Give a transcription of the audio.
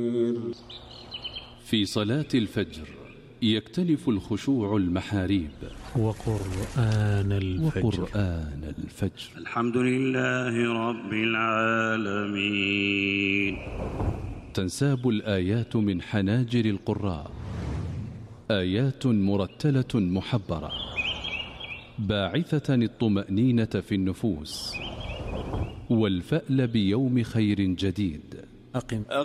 في صلاة الفجر يكتنف الخشوع المحاريب وقرآن الفجر. الحمد لله رب العالمين. تنساب الآيات من حناجر القراء، آيات مرتلة محبرة باعثة الطمأنينة في النفوس والفأل بيوم خير جديد.